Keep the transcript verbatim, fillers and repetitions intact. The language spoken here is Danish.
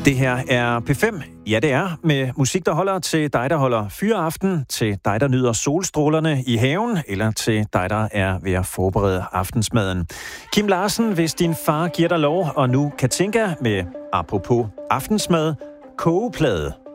Det her er P fem. Ja, det er. Med musik, der holder til dig, der holder fyreaften, til dig, der nyder solstrålerne i haven, eller til dig, der er ved at forberede aftensmaden. Kim Larsen, hvis din far giver dig lov, og nu Katinka med, apropos aftensmad, kogeplade.